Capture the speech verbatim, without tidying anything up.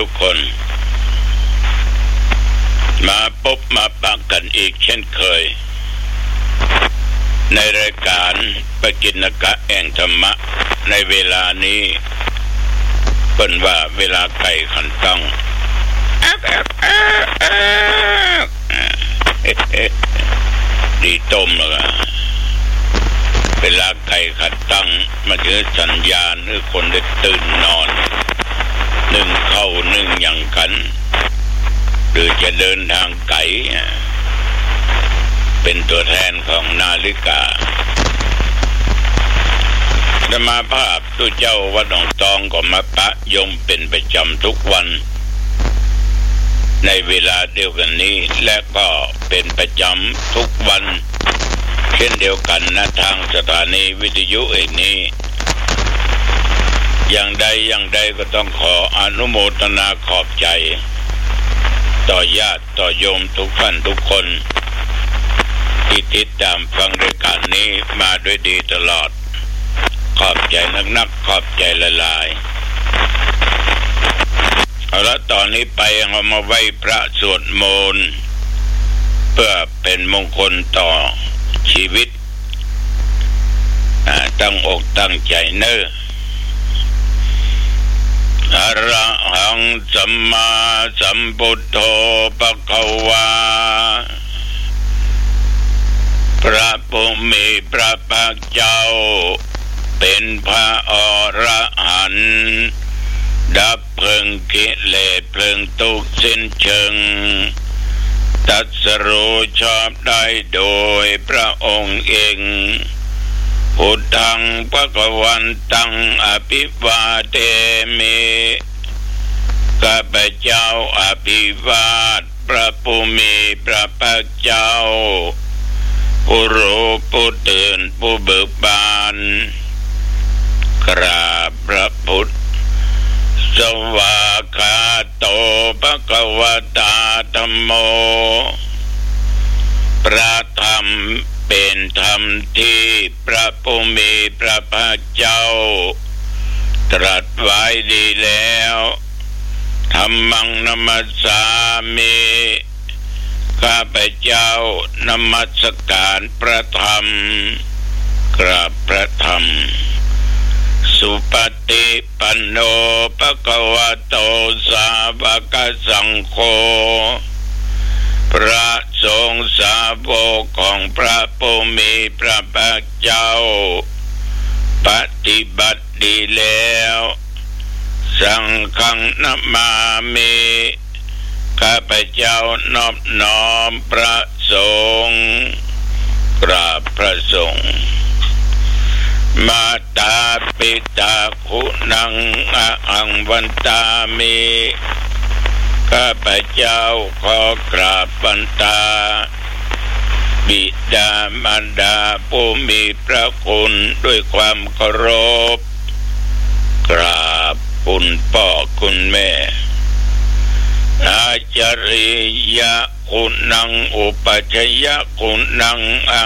ทุกคนมาพบมาปะกันอีกเช่นเคยในรายการปกิณกะแห่งธรรมะในเวลานี้เป็นว่าเวลาไก่ขันต้องดีต้มแล้วเวลาไก่ขัดตั้งมันคือสัญญาณให้คนได้ตื่นนอนหนึ่งเข้าหนึ่งอย่างกันหรือจะเดินทางไกลเป็นตัวแทนของนาฬิกาธรรมาภาพตุเจ้าวัดหนองตองก็มาปะยมเป็นประจำทุกวันในเวลาเดียวกันนี้และก็เป็นประจำทุกวันเช่นเดียวกันนะทางสถานีวิทยุเองนี้อย่างใดอย่างใดก็ต้องขออนุโมทนาขอบใจต่อญาติต่อโยมทุกท่านทุกคนที่ติดตามฟังรายการนี้มาด้วยดีตลอดขอบใจนักๆขอบใจละลายเอาละตอนนี้ไปเอามาไหว้พระสวดมนต์เพื่อเป็นมงคลต่อชีวิตตั้งอกตั้งใจเน้ออะระหังสัมมาสัมพุทโธภควาพระผู้มีพระภาคเจ้าเป็นพระอรหันต์ดับเพลิงกิเลสเพลิงทุกข์สิ้นเชิงตรัสรู้ชอบได้โดยพระองค์เองพุทธังภวันตังอภิวาเทมิข้าพเจ้าอภิวาทพระผู้มีพระภาคเจ้าผู้รู้ผู้ตื่นผู้เบิกบานกราบพระพุทธสวากขาโตภควตาธัมโมพระธรรมเป็นธรรมที่พระผู้มีพระภาคเจ้าตรัสไว้ดีแล้วธัมมังนัมมัสสามิข้าพเจ้านมัสการพระธรรมกราบพระธรรมสุปฏิปันโนภควโตสาวกสังโฆพระสงฆ์สาวกของพระผู้มีพระภาคเจ้าปฏิบัติดีแล้วสังฆังนะมามิข้าพเจ้านอบน้อมพระสงฆ์กราบพระสงฆ์มาตาปิตาคุณังอะหังวันตามิข้าพเจ้าขอกราบวันตาบิดามารดาผู้มีพระคุณด้วยความเคารพกราบคุณพ่อคุณแม่อาจาริยะคุณังอุปัชยะคุณังอะ